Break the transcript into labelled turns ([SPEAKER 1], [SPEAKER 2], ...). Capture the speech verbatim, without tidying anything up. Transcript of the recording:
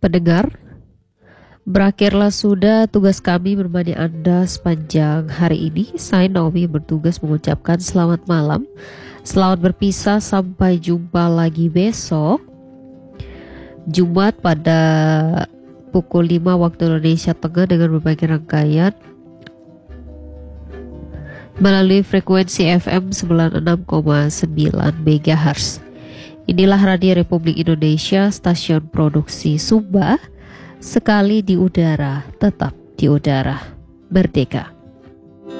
[SPEAKER 1] Pendengar, berakhirlah sudah tugas kami menemani Anda sepanjang hari ini. Saya Naomi bertugas mengucapkan selamat malam. Selamat berpisah, sampai jumpa lagi besok Jumat pada pukul lima waktu Indonesia Tengah dengan berbagai rangkaian melalui frekuensi F M sembilan puluh enam koma sembilan megahertz. Inilah Radio Republik Indonesia, stasiun produksi Sumba, sekali di udara, tetap di udara, merdeka.